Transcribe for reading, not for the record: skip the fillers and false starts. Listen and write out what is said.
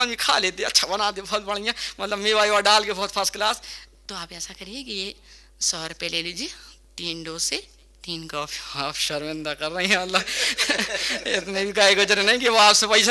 भी खा लेते, अच्छा बना दे बहुत बढ़िया, मतलब मेवा वेवा डाल के बहुत फर्स्ट क्लास। तो आप ऐसा करिए कि ये 100 रुपये ले लीजिए, 3 डोसे, 3 कॉफी। आप शर्मिंदा कर रही हैं, मतलब इतने भी काय गुजरे नहीं कि वो आपसे पैसा